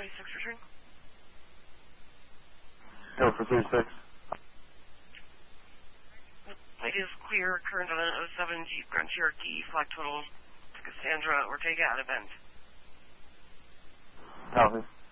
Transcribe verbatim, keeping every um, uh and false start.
twenty-six return. Go for three six. Plate is clear, current on an oh seven Jeep Grand Cherokee, flag total to Cassandra Ortega at event. Copy.